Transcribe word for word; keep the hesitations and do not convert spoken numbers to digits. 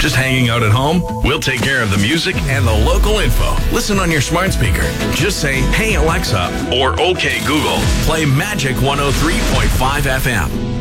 Just hanging out at home? We'll take care of the music and the local info. Listen on your smart speaker. Just say, "Hey Alexa," or "Okay Google, play Magic one oh three point five F M."